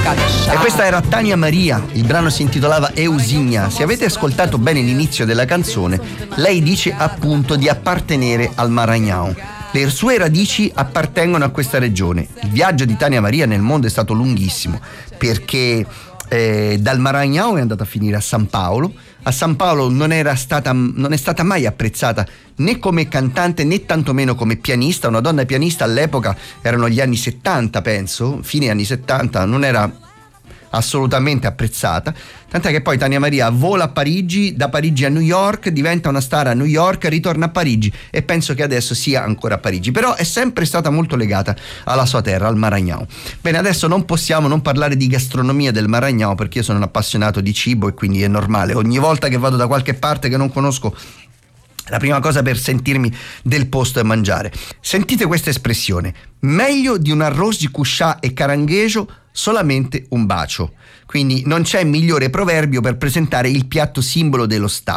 E questa era Tania Maria, il brano si intitolava Eusigna. Se avete ascoltato bene l'inizio della canzone, lei dice appunto di appartenere al Maranhão. Le sue radici appartengono a questa regione. Il viaggio di Tania Maria nel mondo è stato lunghissimo, perché dal Maranhão è andata a finire a San Paolo. A San Paolo non è stata mai apprezzata né come cantante né tantomeno come pianista. Una donna pianista all'epoca, erano gli anni 70 penso, fine anni 70, non era assolutamente apprezzata, tant'è che poi Tania Maria vola a Parigi, da Parigi a New York, diventa una star a New York, ritorna a Parigi e penso che adesso sia ancora a Parigi, però è sempre stata molto legata alla sua terra, al Maranhão. Bene, adesso non possiamo non parlare di gastronomia del Maranhão, perché io sono un appassionato di cibo e quindi è normale, ogni volta che vado da qualche parte che non conosco, la prima cosa per sentirmi del posto è mangiare. Sentite questa espressione: meglio di un arroz di cuscà e caranguejo solamente un bacio. Quindi non c'è migliore proverbio per presentare il piatto simbolo dello Stato.